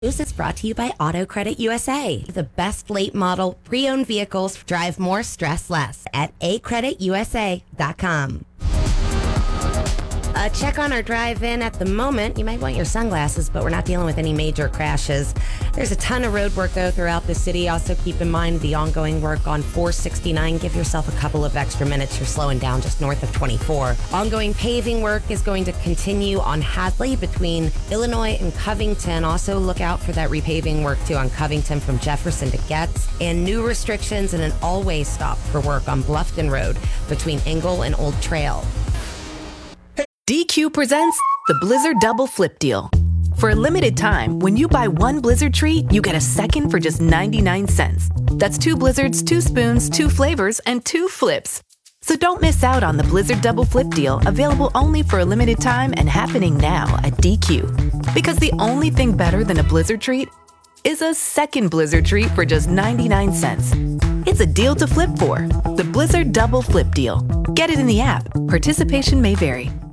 News is brought to you by Auto Credit USA. The best late model pre-owned vehicles drive more, stress less at acreditusa.com. A check on our drive-in at the moment. You might want your sunglasses, but we're not dealing with any major crashes. There's a ton of road work, though, throughout the city. Also, keep in mind the ongoing work on 469. Give yourself a couple of extra minutes. You're slowing down just north of 24. Ongoing paving work is going to continue on Hadley between Illinois and Covington. Also, look out for that repaving work, too, on Covington from Jefferson to Getz. And new restrictions and an always stop for work on Bluffton Road between Engle and Old Trail. DQ presents the Blizzard Double Flip Deal. For a limited time, when you buy one Blizzard treat, you get a second for just 99 cents. That's 2 Blizzards, 2 spoons, 2 flavors, and 2 flips. So don't miss out on the Blizzard Double Flip Deal, available only for a limited time and happening now at DQ. Because the only thing better than a Blizzard treat is a second Blizzard treat for just 99 cents. It's a deal to flip for. The Blizzard Double Flip Deal. Get it in the app. Participation may vary.